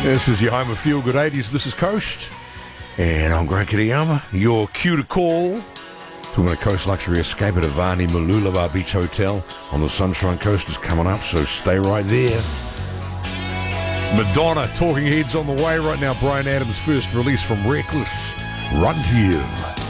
This is your home of Feel Good 80s. This is Coast. And I'm Grant Kitayama. Your cue to call. Talking about Coast Luxury Escape at Avani Malulabar Beach Hotel on the Sunshine Coast is coming up, so stay right there. Madonna, Talking Heads on the way right now. Bryan Adams' first release from Reckless. Run to You.